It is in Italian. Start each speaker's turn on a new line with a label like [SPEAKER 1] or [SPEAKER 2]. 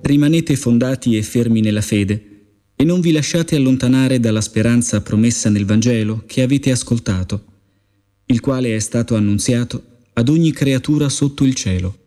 [SPEAKER 1] rimanete fondati e fermi nella fede e non vi lasciate allontanare dalla speranza promessa nel Vangelo che avete ascoltato, il quale è stato annunziato ad ogni creatura sotto il cielo.